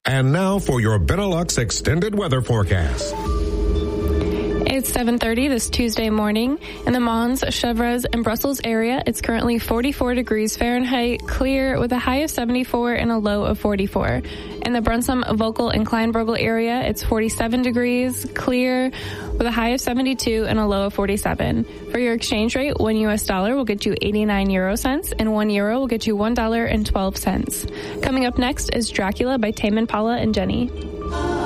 And now for your Benelux extended weather forecast. It's 7:30 this Tuesday morning. In the Mons, Chevreuse, and Brussels area, it's currently 44 degrees Fahrenheit, clear with a high of 74 and a low of 44. In the Brunsum, Vogel, and Kleinbrogel area, it's 47 degrees, clear with a high of 72 and a low of 47. For your exchange rate, $1 US will get you 89 euro cents, and €1 will get you $1.12. Coming up next is Dracula by Tame Impala and Jenny.